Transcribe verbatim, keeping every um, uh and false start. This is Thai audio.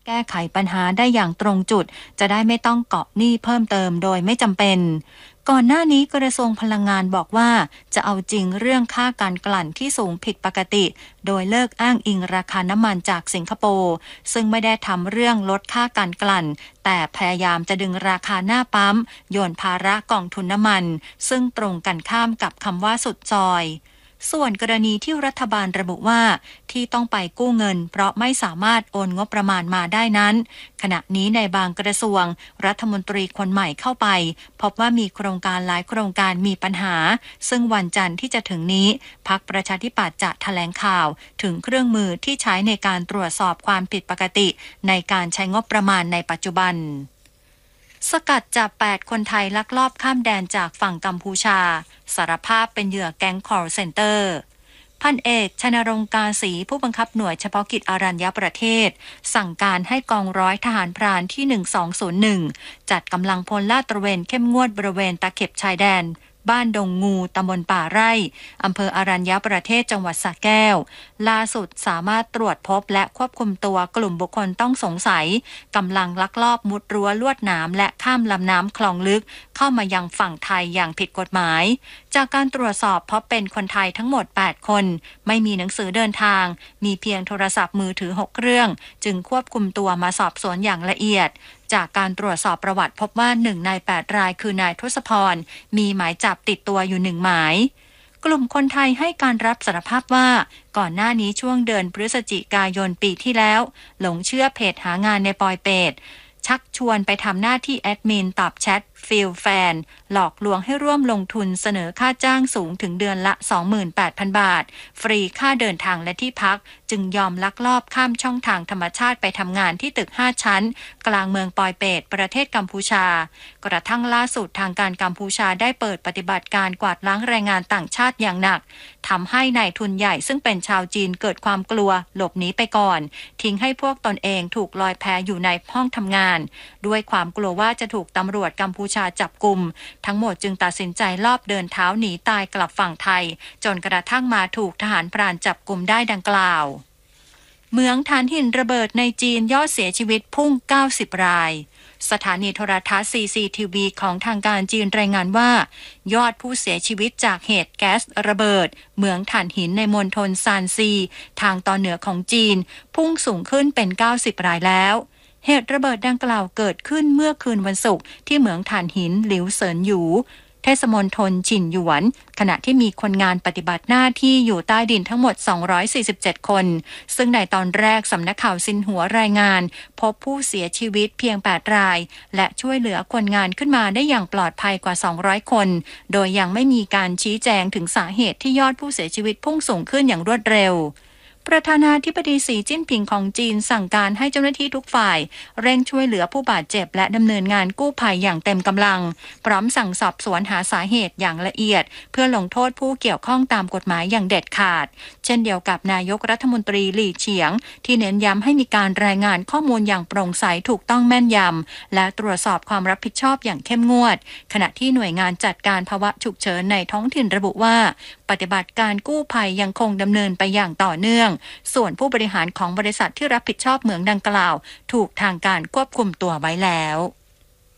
แก้ไขปัญหาได้อย่างตรงจุดจะได้ไม่ต้องเกาะหนี้เพิ่มเติมโดยไม่จำเป็นก่อนหน้านี้กระทรวงพลังงานบอกว่าจะเอาจริงเรื่องค่าการกลั่นที่สูงผิดปกติโดยเลิกอ้างอิงราคาน้ำมันจากสิงคโปร์ซึ่งไม่ได้ทำเรื่องลดค่าการกลั่นแต่พยายามจะดึงราคาหน้าปั๊มโยนภาระกองทุนน้ำมันซึ่งตรงกันข้ามกับคำว่าสุดซอยส่วนกรณีที่รัฐบาลระบุว่าที่ต้องไปกู้เงินเพราะไม่สามารถโอนงบประมาณมาได้นั้นขณะนี้ในบางกระทรวงรัฐมนตรีคนใหม่เข้าไปพบว่ามีโครงการหลายโครงการมีปัญหาซึ่งวันจันทร์ที่จะถึงนี้พรรคประชาธิปัตย์จะแถลงข่าวถึงเครื่องมือที่ใช้ในการตรวจสอบความผิดปกติในการใช้งบประมาณในปัจจุบันสกัดจับแปดคนไทยลักลอบข้ามแดนจากฝั่งกัมพูชาสารภาพเป็นเหยื่อแก๊ง call center พันเอกชนรงค์กาศรีผู้บังคับหน่วยเฉพาะกิจอรัญญประเทศสั่งการให้กองร้อยทหารพรานที่หนึ่งสองศูนย์หนึ่งจัดกำลังพลลาดตระเวนเข้มงวดบริเวณตะเข็บชายแดนบ้านดงงูตำบลป่าไร่อำเภออรัญญประเทศจังหวัดสระแก้วล่าสุดสามารถตรวจพบและควบคุมตัวกลุ่มบุคคลต้องสงสัยกำลังลักลอบมุดรั้วลวดหนามและข้ามลำน้ำคลองลึกเข้ามายังฝั่งไทยอย่างผิดกฎหมายจากการตรวจสอบพบเป็นคนไทยทั้งหมดแปดคนไม่มีหนังสือเดินทางมีเพียงโทรศัพท์มือถือหกเครื่องจึงควบคุมตัวมาสอบสวนอย่างละเอียดจากการตรวจสอบประวัติพบว่าหนึ่งในแปดรายคือนายทศพรมีหมายจับติดตัวอยู่หนึ่งหมายกลุ่มคนไทยให้การรับสารภาพว่าก่อนหน้านี้ช่วงเดือนพฤศจิกายนปีที่แล้วหลงเชื่อเพจหางานในปอยเปตชักชวนไปทำหน้าที่แอดมินตอบแชทฟิลแฟนหลอกลวงให้ร่วมลงทุนเสนอค่าจ้างสูงถึงเดือนละ สองหมื่นแปดพัน บาทฟรีค่าเดินทางและที่พักจึงยอมลักลอบข้ามช่องทางธรรมชาติไปทำงานที่ตึกห้าชั้นกลางเมืองปอยเปตประเทศกัมพูชากระทั่งล่าสุดทางการกัมพูชาได้เปิดปฏิบัติการกวาดล้างแรงงานต่างชาติอย่างหนักทำให้นายทุนใหญ่ซึ่งเป็นชาวจีนเกิดความกลัวหลบหนีไปก่อนทิ้งให้พวกตนเองถูกลอยแพอยู่ในห้องทำงานด้วยความกลัวว่าจะถูกตำรวจกัมพูชาจับกุมทั้งหมดจึงตัดสินใจลอบเดินเท้าหนีตายกลับฝั่งไทยจนกระทั่งมาถูกทหารพรานจับกุมได้ดังกล่าวเมืองถ่านหินระเบิดในจีนยอดเสียชีวิตพุ่งเก้าสิบรายสถานีโทรทัศน์ ซี ซี ที วี ของทางการจีนรายงานว่ายอดผู้เสียชีวิตจากเหตุแก๊สระเบิดเมืองถ่านหินในมณฑลซานซีทางตอนเหนือของจีนพุ่งสูงขึ้นเป็นเก้าสิบรายแล้วเหตุระเบิดดังกล่าวเกิดขึ้นเมื่อคืนวันศุกร์ที่เหมืองถ่านหินหลิวเซินหยูเทศมณฑลฉินหยวนขณะที่มีคนงานปฏิบัติหน้าที่อยู่ใต้ดินทั้งหมดสองร้อยสี่สิบเจ็ดคนซึ่งในตอนแรกสำนักข่าวซินหัวรายงานพบผู้เสียชีวิตเพียงแปดรายและช่วยเหลือคนงานขึ้นมาได้อย่างปลอดภัยกว่าสองร้อยคนโดยยังไม่มีการชี้แจงถึงสาเหตุที่ยอดผู้เสียชีวิตพุ่งสูงขึ้นอย่างรวดเร็วประธานาธิบดีสีจิ้นผิงของจีนสั่งการให้เจ้าหน้าที่ทุกฝ่ายเร่งช่วยเหลือผู้บาดเจ็บและดำเนินงานกู้ภัยอย่างเต็มกำลังพร้อมสั่งสอบสวนหาสาเหตุอย่างละเอียดเพื่อลงโทษผู้เกี่ยวข้องตามกฎหมายอย่างเด็ดขาดเช่นเดียวกับนายกรัฐมนตรีหลี่เฉียงที่เน้นย้ำให้มีการรายงานข้อมูลอย่างโปร่งใสถูกต้องแม่นยำและตรวจสอบความรับผิดชอบอย่างเข้มงวดขณะที่หน่วยงานจัดการภาวะฉุกเฉินในท้องถิ่นระบุว่าปฏิบัติการกู้ภัยยังคงดำเนินไปอย่างต่อเนื่องส่วนผู้บริหารของบริษัทที่รับผิดชอบเหมืองดังกล่าวถูกทางการควบคุมตัวไว้แล้ว